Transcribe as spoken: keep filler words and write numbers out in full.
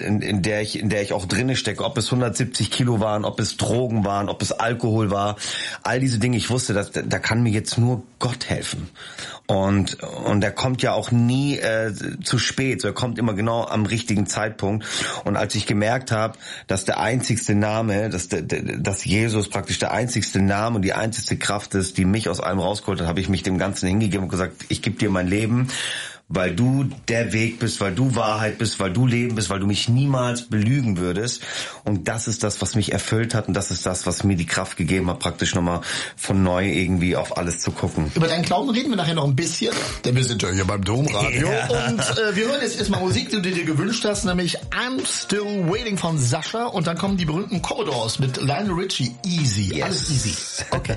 in, in der ich, in der ich auch drinne stecke, ob es hundertsiebzig Kilo waren, ob es Drogen waren, ob es Alkohol war, all diese Dinge, ich wusste, dass, da kann mir jetzt nur Gott helfen. Und und er kommt ja auch nie äh, zu spät, so er kommt immer genau am richtigen Zeitpunkt. Und als ich gemerkt habe, dass der einzigste Name, dass der, dass Jesus praktisch der einzigste Name und die einzigste Kraft ist, die mich aus allem rausgeholt hat, habe ich mich dem Ganzen hingegeben und gesagt, ich gebe dir mein Leben, weil du der Weg bist, weil du Wahrheit bist, weil du Leben bist, weil du mich niemals belügen würdest. Und das ist das, was mich erfüllt hat und das ist das, was mir die Kraft gegeben hat, praktisch nochmal von neu irgendwie auf alles zu gucken. Über deinen Glauben reden wir nachher noch ein bisschen, denn wir sind ja hier beim Domradio. Ja. Und äh, wir hören jetzt erstmal Musik, die du dir gewünscht hast, nämlich I'm Still Waiting von Sascha und dann kommen die berühmten Commodores mit Lionel Richie. Easy, yes. Alles easy. Okay.